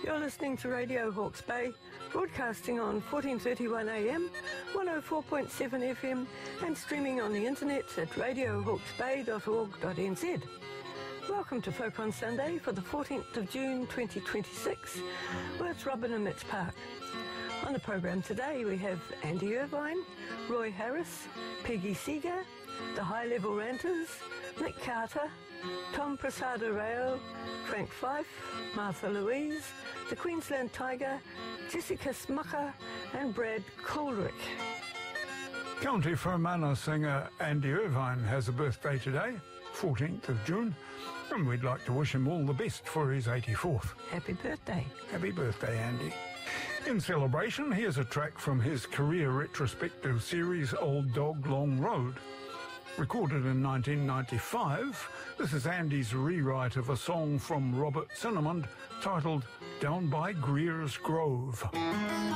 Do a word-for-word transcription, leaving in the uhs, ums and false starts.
You're listening to Radio Hawke's Bay, broadcasting on fourteen thirty-one A M, one oh four point seven F M, and streaming on the internet at radio hawkes bay dot org dot n z. Welcome to Folk on Sunday for the fourteenth of June twenty twenty-six with Robin and Mitch Park. On the program today we have Andy Irvine, Roy Harris, Peggy Seeger, the High Level Ranters, Nick Carter, Tom Prasada Rao, Frank Fife, Martha Louise, the Queensland Tiger, Jessica Smucker and Brad Coulrick. County Fermanagh singer Andy Irvine has a birthday today, fourteenth of June, and we'd like to wish him all the best for his eighty-fourth. Happy birthday. Happy birthday, Andy. In celebration, here's a track from his career retrospective series Old Dog Long Road. Recorded in nineteen ninety-five, this is Andy's rewrite of a song from Robert Cinnamond titled Down by Greer's Grove.